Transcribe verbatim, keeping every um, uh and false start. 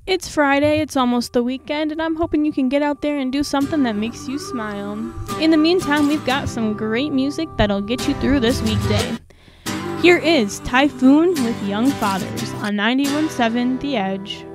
It's Friday, it's almost the weekend, and I'm hoping you can get out there and do something that makes you smile. In the meantime, we've got some great music that'll get you through this weekday. Here is Typhoon with Young Fathers on ninety-one point seven The Edge.